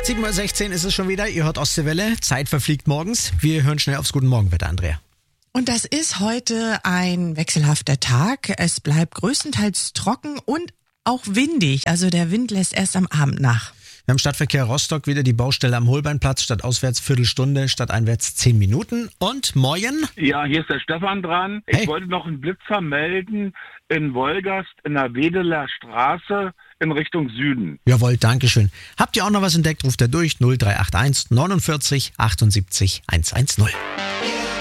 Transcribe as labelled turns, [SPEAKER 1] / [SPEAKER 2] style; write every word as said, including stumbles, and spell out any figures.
[SPEAKER 1] sieben Uhr sechzehn ist es schon wieder. Ihr hört Ostseewelle. Zeit verfliegt morgens. Wir hören schnell aufs Guten Morgenwetter, Andrea.
[SPEAKER 2] Und das ist heute ein wechselhafter Tag. Es bleibt größtenteils trocken und auch windig. Also der Wind lässt erst am Abend nach.
[SPEAKER 1] Wir haben Stadtverkehr Rostock wieder die Baustelle am Holbeinplatz. Statt auswärts Viertelstunde, statt einwärts zehn Minuten. Und morgen?
[SPEAKER 3] Ja, hier ist der Stefan dran. Ich
[SPEAKER 1] Hey.
[SPEAKER 3] wollte noch einen Blitzer melden in Wolgast in der Wedeler Straße in Richtung Süden.
[SPEAKER 1] Jawohl, Dankeschön. Habt ihr auch noch was entdeckt? Ruft er durch null drei acht eins neunundvierzig achtundsiebzig hundertzehn.